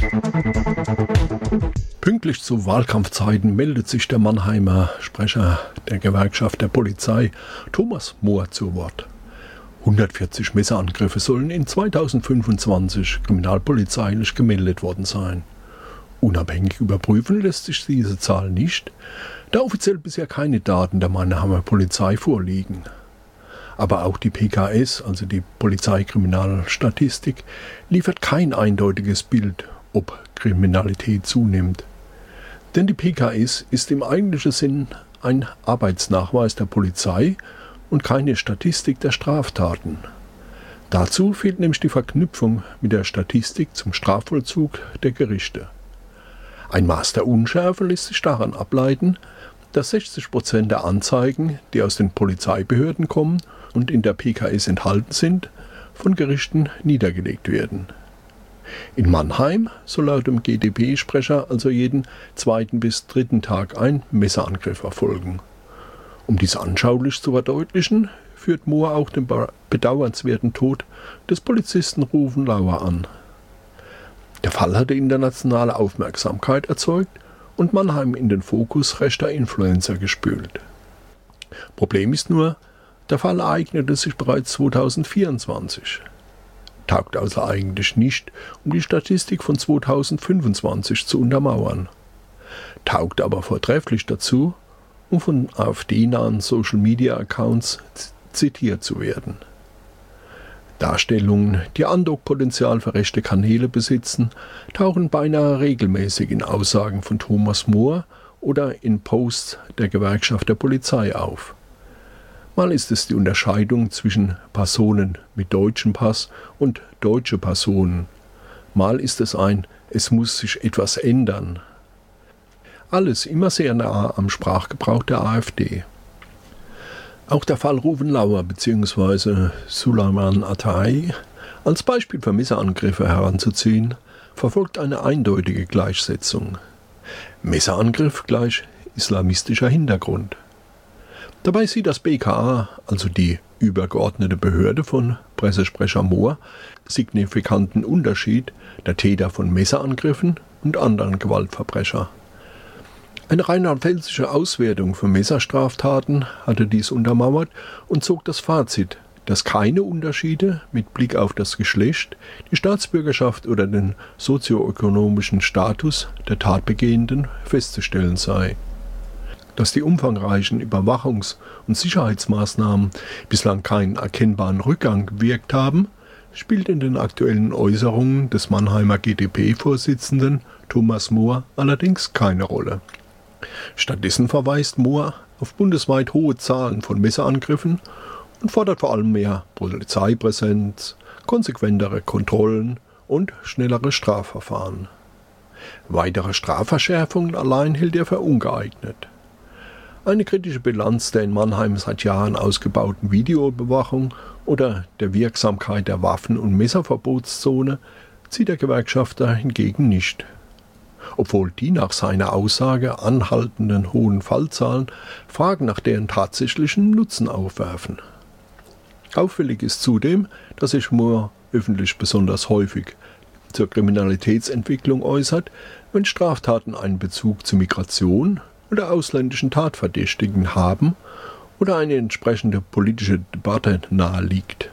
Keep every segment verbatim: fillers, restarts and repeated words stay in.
Pünktlich zu Wahlkampfzeiten meldet sich der Mannheimer Sprecher der Gewerkschaft der Polizei, Thomas Mohr, zu Wort. hundertvierzig Messerangriffe sollen in zweitausendfünfundzwanzig kriminalpolizeilich gemeldet worden sein. Unabhängig überprüfen lässt sich diese Zahl nicht, da offiziell bisher keine Daten der Mannheimer Polizei vorliegen. Aber auch die P K S, also die Polizeikriminalstatistik, liefert kein eindeutiges Bild, ob Kriminalität zunimmt. Denn die P K S ist im eigentlichen Sinn ein Arbeitsnachweis der Polizei und keine Statistik der Straftaten. Dazu fehlt nämlich die Verknüpfung mit der Statistik zum Strafvollzug der Gerichte. Ein Maß der Unschärfe lässt sich daran ableiten, dass sechzig Prozent der Anzeigen, die aus den Polizeibehörden kommen und in der P K S enthalten sind, von Gerichten niedergelegt werden. In Mannheim soll laut dem G D P-Sprecher also jeden zweiten bis dritten Tag ein Messerangriff erfolgen. Um dies anschaulich zu verdeutlichen, führt Mohr auch den bedauernswerten Tod des Polizisten Ruven Lauer an. Der Fall hatte internationale Aufmerksamkeit erzeugt und Mannheim in den Fokus rechter Influencer gespült. Problem ist nur, der Fall ereignete sich bereits zweitausendvierundzwanzig. Taugt also eigentlich nicht, um die Statistik von zweitausendfünfundzwanzig zu untermauern. Taugt aber vortrefflich dazu, um von AfD-nahen Social-Media-Accounts zitiert zu werden. Darstellungen, die Andockpotenzial für rechte Kanäle besitzen, tauchen beinahe regelmäßig in Aussagen von Thomas Mohr oder in Posts der Gewerkschaft der Polizei auf. Mal ist es die Unterscheidung zwischen Personen mit deutschem Pass und deutsche Personen. Mal ist es ein „Es muss sich etwas ändern". Alles immer sehr nah am Sprachgebrauch der AfD. Auch der Fall Ruven Lauer bzw. Sulaiman Atai als Beispiel für Messerangriffe heranzuziehen, verfolgt eine eindeutige Gleichsetzung. Messerangriff gleich islamistischer Hintergrund. Dabei sieht das B K A, also die übergeordnete Behörde von Pressesprecher Mohr, signifikanten Unterschied der Täter von Messerangriffen und anderen Gewaltverbrecher. Eine rheinland-pfälzische Auswertung von Messerstraftaten hatte dies untermauert und zog das Fazit, dass keine Unterschiede mit Blick auf das Geschlecht, die Staatsbürgerschaft oder den sozioökonomischen Status der Tatbegehenden festzustellen sei. Dass die umfangreichen Überwachungs- und Sicherheitsmaßnahmen bislang keinen erkennbaren Rückgang gewirkt haben, spielt in den aktuellen Äußerungen des Mannheimer G D P-Vorsitzenden Thomas Mohr allerdings keine Rolle. Stattdessen verweist Mohr auf bundesweit hohe Zahlen von Messerangriffen und fordert vor allem mehr Polizeipräsenz, konsequentere Kontrollen und schnellere Strafverfahren. Weitere Strafverschärfungen allein hält er für ungeeignet. Eine kritische Bilanz der in Mannheim seit Jahren ausgebauten Videoüberwachung oder der Wirksamkeit der Waffen- und Messerverbotszone zieht der Gewerkschafter hingegen nicht. Obwohl die nach seiner Aussage anhaltenden hohen Fallzahlen Fragen nach deren tatsächlichen Nutzen aufwerfen. Auffällig ist zudem, dass sich Mohr öffentlich besonders häufig zur Kriminalitätsentwicklung äußert, wenn Straftaten einen Bezug zu Migration oder ausländischen Tatverdächtigen haben oder eine entsprechende politische Debatte naheliegt.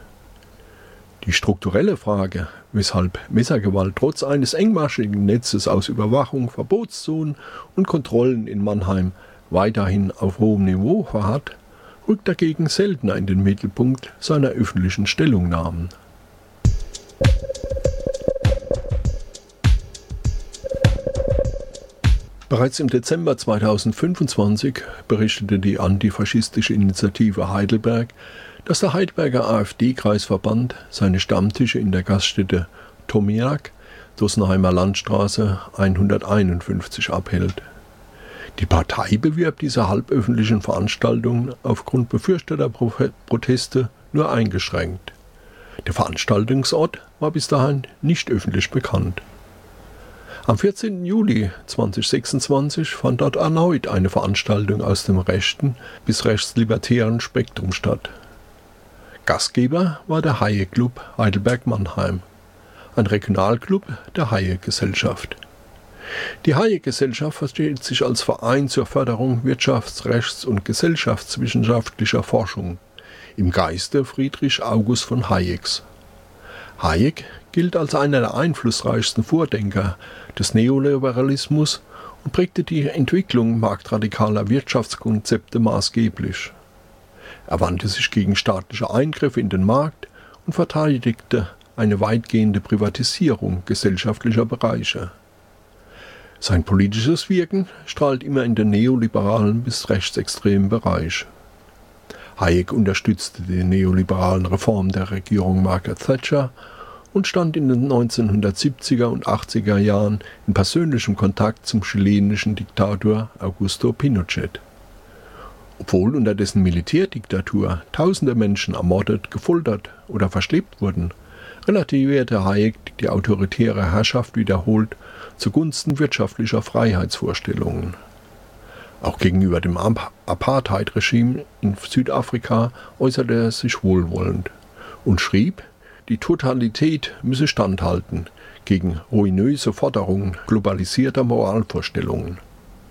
Die strukturelle Frage, weshalb Messergewalt trotz eines engmaschigen Netzes aus Überwachung, Verbotszonen und Kontrollen in Mannheim weiterhin auf hohem Niveau verharrt, rückt dagegen seltener in den Mittelpunkt seiner öffentlichen Stellungnahmen. Bereits im Dezember zweitausendfünfundzwanzig berichtete die antifaschistische Initiative Heidelberg, dass der Heidelberger AfD-Kreisverband seine Stammtische in der Gaststätte Tomiak, Dossenheimer Landstraße hunderteinundfünfzig, abhält. Die Partei bewirbt diese halböffentlichen Veranstaltungen aufgrund befürchteter Proteste nur eingeschränkt. Der Veranstaltungsort war bis dahin nicht öffentlich bekannt. Am vierzehnten Juli zweitausendsechsundzwanzig fand dort erneut eine Veranstaltung aus dem rechten bis rechtslibertären Spektrum statt. Gastgeber war der Haie Club Heidelberg-Mannheim. ein Regionalclub der Hayek-Gesellschaft. Die Hayek-Gesellschaft versteht sich als Verein zur Förderung wirtschafts-, rechts- und gesellschaftswissenschaftlicher Forschung im Geiste Friedrich August von Hayeks. Hayek gilt als einer der einflussreichsten Vordenker des Neoliberalismus und prägte die Entwicklung marktradikaler Wirtschaftskonzepte maßgeblich. Er wandte sich gegen staatliche Eingriffe in den Markt und verteidigte eine weitgehende Privatisierung gesellschaftlicher Bereiche. Sein politisches Wirken strahlt immer in den neoliberalen bis rechtsextremen Bereich. Hayek unterstützte die neoliberalen Reformen der Regierung Margaret Thatcher und stand in den neunzehnhundertsiebziger und achtziger Jahren in persönlichem Kontakt zum chilenischen Diktator Augusto Pinochet. Obwohl unter dessen Militärdiktatur tausende Menschen ermordet, gefoltert oder verschleppt wurden, relativierte Hayek die autoritäre Herrschaft wiederholt zugunsten wirtschaftlicher Freiheitsvorstellungen. Auch gegenüber dem Apartheid-Regime in Südafrika äußerte er sich wohlwollend und schrieb, die Totalität müsse standhalten gegen ruinöse Forderungen globalisierter Moralvorstellungen.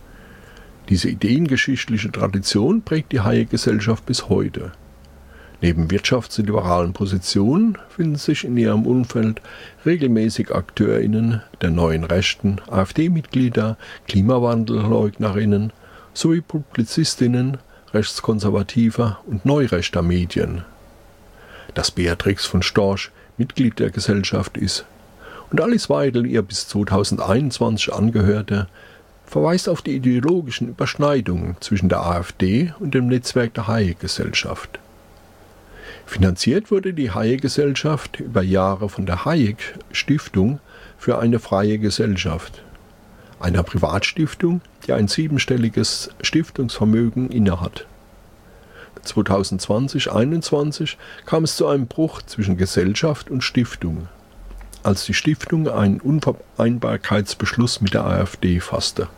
Diese ideengeschichtliche Tradition prägt die Hayek-Gesellschaft bis heute. Neben wirtschaftsliberalen Positionen finden sich in ihrem Umfeld regelmäßig AkteurInnen der neuen Rechten, AfD-Mitglieder, Klimawandelleugnerinnen sowie Publizistinnen rechtskonservativer und neurechter Medien. Dass Beatrix von Storch Mitglied der Gesellschaft ist und Alice Weidel ihr bis zweitausendeinundzwanzig angehörte, verweist auf die ideologischen Überschneidungen zwischen der AfD und dem Netzwerk der Hayek-Gesellschaft. Finanziert wurde die Hayek-Gesellschaft über Jahre von der Hayek-Stiftung für eine freie Gesellschaft, einer Privatstiftung, die ein siebenstelliges Stiftungsvermögen innehat. zweitausendzwanzig einundzwanzig kam es zu einem Bruch zwischen Gesellschaft und Stiftung, als die Stiftung einen Unvereinbarkeitsbeschluss mit der AfD fasste.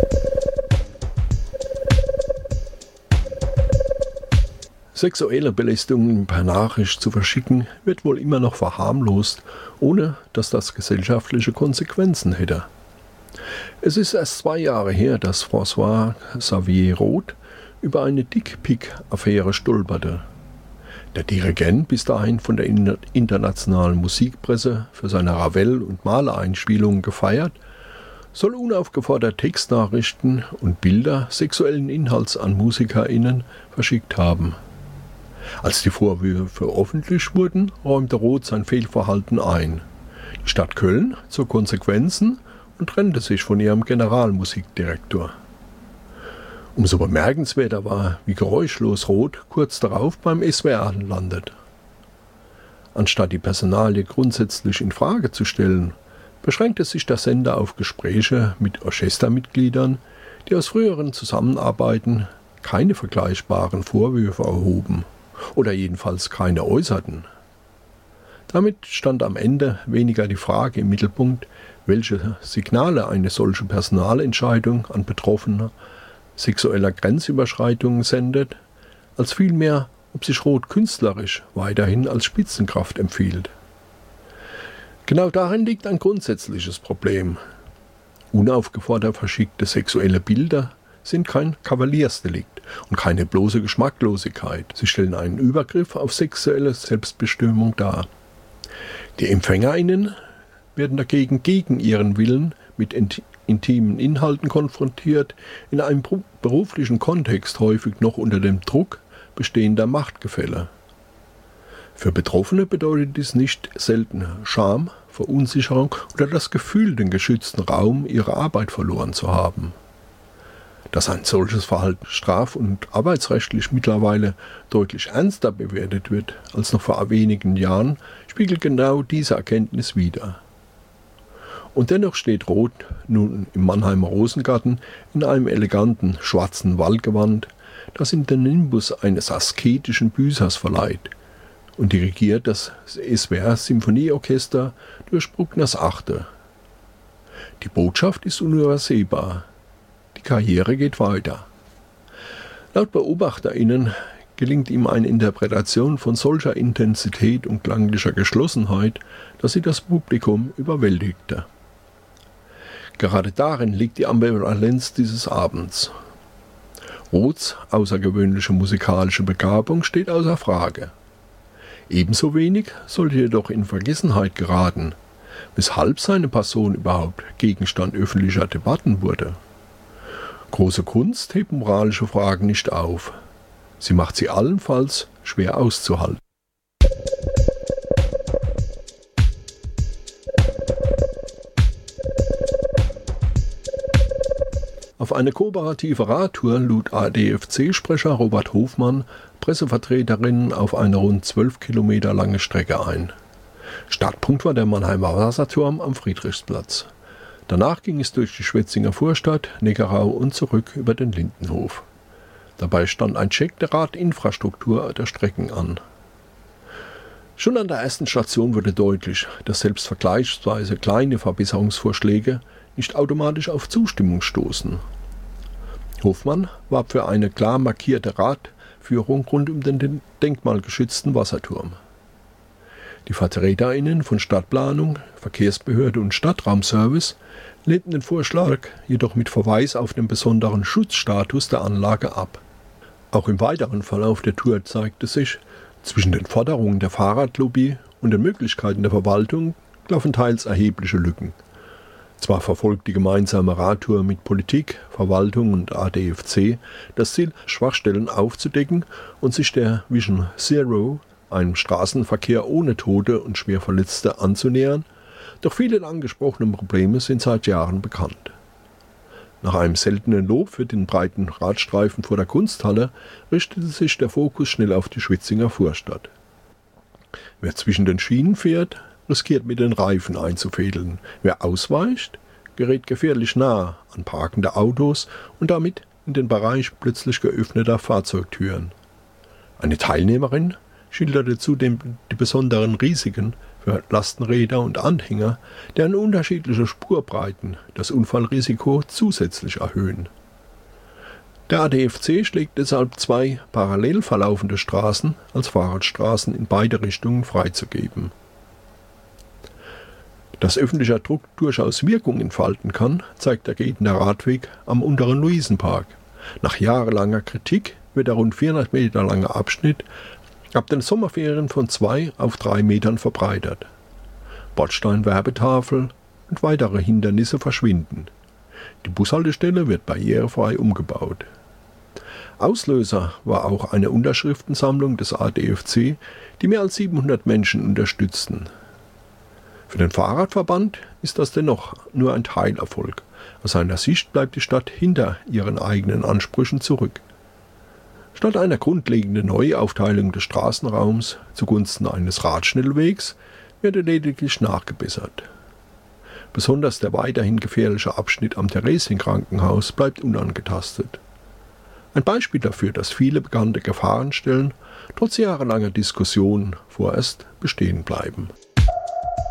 Sexuelle Belästigungen per Nachricht zu verschicken, wird wohl immer noch verharmlost, ohne dass das gesellschaftliche Konsequenzen hätte. Es ist erst zwei Jahre her, dass François-Xavier Roth über eine Dickpick-Affäre stolperte. Der Dirigent, bis dahin von der internationalen Musikpresse für seine Ravel- und Mahler-Einspielungen gefeiert, soll unaufgefordert Textnachrichten und Bilder sexuellen Inhalts an MusikerInnen verschickt haben. Als die Vorwürfe öffentlich wurden, räumte Roth sein Fehlverhalten ein. Die Stadt Köln zog Konsequenzen und trennte sich von ihrem Generalmusikdirektor. Umso bemerkenswerter war, wie geräuschlos Roth kurz darauf beim S W R landet. Anstatt die Personalie grundsätzlich in Frage zu stellen, beschränkte sich der Sender auf Gespräche mit Orchestermitgliedern, die aus früheren Zusammenarbeiten keine vergleichbaren Vorwürfe erhoben oder jedenfalls keine äußerten. Damit stand am Ende weniger die Frage im Mittelpunkt, welche Signale eine solche Personalentscheidung an Betroffene sexueller Grenzüberschreitungen sendet, als vielmehr, ob sich Roth künstlerisch weiterhin als Spitzenkraft empfiehlt. Genau darin liegt ein grundsätzliches Problem. Unaufgefordert verschickte sexuelle Bilder sind kein Kavaliersdelikt und keine bloße Geschmacklosigkeit. Sie stellen einen Übergriff auf sexuelle Selbstbestimmung dar. Die EmpfängerInnen werden dagegen gegen ihren Willen mit intimen Inhalten konfrontiert, in einem beruflichen Kontext häufig noch unter dem Druck bestehender Machtgefälle. Für Betroffene bedeutet dies nicht selten Scham, Verunsicherung oder das Gefühl, den geschützten Raum ihrer Arbeit verloren zu haben. Dass ein solches Verhalten straf- und arbeitsrechtlich mittlerweile deutlich ernster bewertet wird als noch vor wenigen Jahren, spiegelt genau diese Erkenntnis wider. Und dennoch steht Roth nun im Mannheimer Rosengarten in einem eleganten schwarzen Waldgewand, das ihm den Nimbus eines asketischen Büßers verleiht, und dirigiert das S W R-Symphonieorchester durch Bruckners Achte. Die Botschaft ist unübersehbar. Die Karriere geht weiter. Laut BeobachterInnen gelingt ihm eine Interpretation von solcher Intensität und klanglicher Geschlossenheit, dass sie das Publikum überwältigte. Gerade darin liegt die Ambivalenz dieses Abends. Roths außergewöhnliche musikalische Begabung steht außer Frage. Ebenso wenig sollte jedoch in Vergessenheit geraten, weshalb seine Person überhaupt Gegenstand öffentlicher Debatten wurde. Große Kunst hebt moralische Fragen nicht auf. Sie macht sie allenfalls schwer auszuhalten. Auf eine kooperative Radtour lud A D F C-Sprecher Robert Hofmann Pressevertreterinnen auf eine rund zwölf Kilometer lange Strecke ein. Startpunkt war der Mannheimer Wasserturm am Friedrichsplatz. Danach ging es durch die Schwetzinger Vorstadt, Neckarau und zurück über den Lindenhof. Dabei stand ein Check der Radinfrastruktur der Strecken an. Schon an der ersten Station wurde deutlich, dass selbst vergleichsweise kleine Verbesserungsvorschläge nicht automatisch auf Zustimmung stoßen. Hofmann warb für eine klar markierte Radführung rund um den denkmalgeschützten Wasserturm. Die VertreterInnen von Stadtplanung, Verkehrsbehörde und Stadtraumservice lehnten den Vorschlag jedoch mit Verweis auf den besonderen Schutzstatus der Anlage ab. Auch im weiteren Verlauf der Tour zeigte sich, zwischen den Forderungen der Fahrradlobby und den Möglichkeiten der Verwaltung klaffen teils erhebliche Lücken. Zwar verfolgt die gemeinsame Radtour mit Politik, Verwaltung und A D F C das Ziel, Schwachstellen aufzudecken und sich der Vision Zero, einem Straßenverkehr ohne Tote und Schwerverletzte, anzunähern, doch viele der angesprochenen Probleme sind seit Jahren bekannt. Nach einem seltenen Lob für den breiten Radstreifen vor der Kunsthalle richtete sich der Fokus schnell auf die Schwetzinger Vorstadt. Wer zwischen den Schienen fährt, riskiert mit den Reifen einzufädeln. Wer ausweicht, gerät gefährlich nah an parkende Autos und damit in den Bereich plötzlich geöffneter Fahrzeugtüren. Eine Teilnehmerin schilderte zudem die besonderen Risiken für Lastenräder und Anhänger, deren unterschiedliche Spurbreiten das Unfallrisiko zusätzlich erhöhen. Der A D F C schlägt deshalb zwei parallel verlaufende Straßen als Fahrradstraßen in beide Richtungen freizugeben. Dass öffentlicher Druck durchaus Wirkung entfalten kann, zeigt der Gehender Radweg am unteren Luisenpark. Nach jahrelanger Kritik wird der rund vierhundert Meter lange Abschnitt ab den Sommerferien von zwei auf drei Metern verbreitert. Bordstein-Werbetafel und weitere Hindernisse verschwinden. Die Bushaltestelle wird barrierefrei umgebaut. Auslöser war auch eine Unterschriftensammlung des A D F C, die mehr als siebenhundert Menschen unterstützten. Für den Fahrradverband ist das dennoch nur ein Teilerfolg. Aus seiner Sicht bleibt die Stadt hinter ihren eigenen Ansprüchen zurück. Statt einer grundlegenden Neuaufteilung des Straßenraums zugunsten eines Radschnellwegs werde lediglich nachgebessert. Besonders der weiterhin gefährliche Abschnitt am Theresienkrankenhaus bleibt unangetastet. Ein Beispiel dafür, dass viele bekannte Gefahrenstellen trotz jahrelanger Diskussion vorerst bestehen bleiben.